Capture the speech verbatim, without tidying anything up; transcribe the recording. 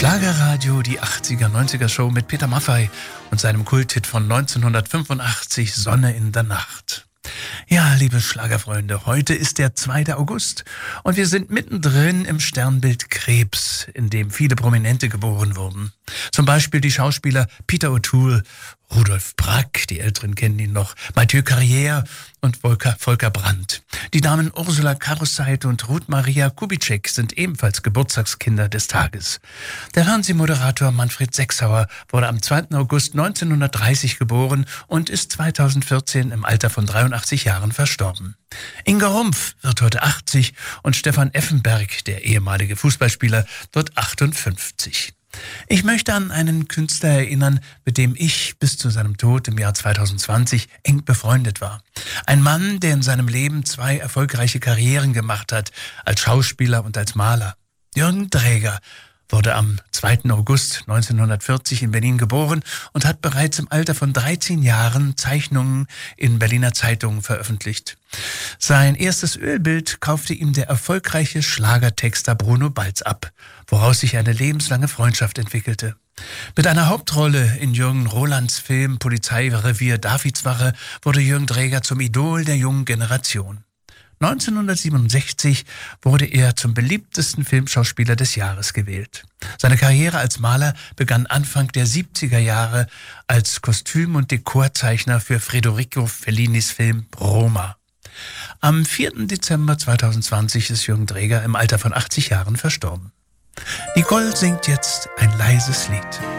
Schlagerradio, die achtziger, neunziger Show mit Peter Maffay und seinem Kulthit von neunzehnhundertfünfundachtzig, Sonne in der Nacht. Ja, liebe Schlagerfreunde, heute ist der zweite August und wir sind mittendrin im Sternbild Krebs, in dem viele Prominente geboren wurden. Zum Beispiel die Schauspieler Peter O'Toole, Rudolf Brack, die Älteren kennen ihn noch, Mathieu Carrière und Volker, Volker Brandt. Die Damen Ursula Karuseit und Ruth Maria Kubitschek sind ebenfalls Geburtstagskinder des Tages. Der Fernsehmoderator Manfred Sechsauer wurde am zweiten August neunzehnhundertdreißig geboren und ist zweitausendvierzehn im Alter von dreiundachtzig Jahren verstorben. Inga Rumpf wird heute achtzig und Stefan Effenberg, der ehemalige Fußballspieler, wird achtundfünfzig. Ich möchte an einen Künstler erinnern, mit dem ich bis zu seinem Tod im Jahr zweitausendzwanzig eng befreundet war. Ein Mann, der in seinem Leben zwei erfolgreiche Karrieren gemacht hat, als Schauspieler und als Maler. Jürgen Dreger wurde am zweiten August neunzehnhundertvierzig in Berlin geboren und hat bereits im Alter von dreizehn Jahren Zeichnungen in Berliner Zeitungen veröffentlicht. Sein erstes Ölbild kaufte ihm der erfolgreiche Schlagertexter Bruno Balz ab, woraus sich eine lebenslange Freundschaft entwickelte. Mit einer Hauptrolle in Jürgen Rolands Film Polizeirevier Davidswache wurde Jürgen Dreger zum Idol der jungen Generation. neunzehnhundertsiebenundsechzig wurde er zum beliebtesten Filmschauspieler des Jahres gewählt. Seine Karriere als Maler begann Anfang der siebziger Jahre als Kostüm- und Dekorzeichner für Federico Fellinis Film Roma. Am vierten Dezember zweitausendzwanzig ist Jürgen Dreger im Alter von achtzig Jahren verstorben. Nicole singt jetzt ein leises Lied.